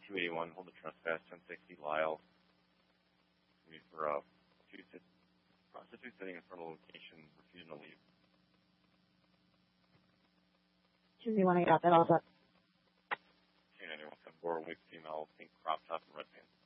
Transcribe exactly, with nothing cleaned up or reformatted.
two eighty-one, hold the trespass, ten sixty Lyle. Wait for a uh, prostitute sitting in front of the location, refusing to leave. two eighty-one, I got that all set. two ninety-one, four, white female, pink crop top and red pants.